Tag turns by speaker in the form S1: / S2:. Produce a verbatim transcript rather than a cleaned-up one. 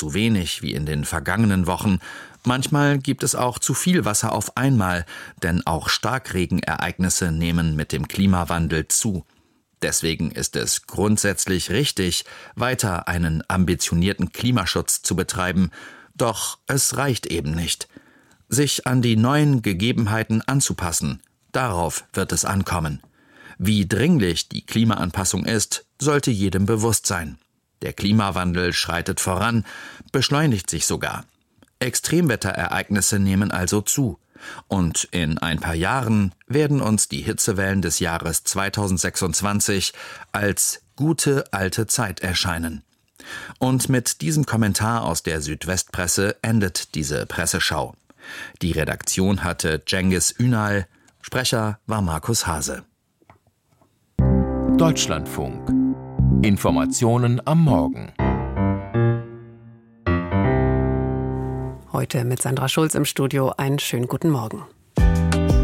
S1: zu wenig wie in den vergangenen Wochen. Manchmal gibt es auch zu viel Wasser auf einmal, denn auch Starkregenereignisse nehmen mit dem Klimawandel zu. Deswegen ist es grundsätzlich richtig, weiter einen ambitionierten Klimaschutz zu betreiben. Doch es reicht eben nicht. Sich an die neuen Gegebenheiten anzupassen, darauf wird es ankommen. Wie dringlich die Klimaanpassung ist, sollte jedem bewusst sein. Der Klimawandel schreitet voran, beschleunigt sich sogar. Extremwetterereignisse nehmen also zu. Und in ein paar Jahren werden uns die Hitzewellen des Jahres zweitausendsechsundzwanzig als gute alte Zeit erscheinen. Und mit diesem Kommentar aus der Südwestpresse endet diese Presseschau. Die Redaktion hatte Cengiz Ünal, Sprecher war Markus Hase.
S2: Deutschlandfunk. Informationen am Morgen.
S3: Heute mit Sandra Schulz im Studio. Einen schönen guten Morgen.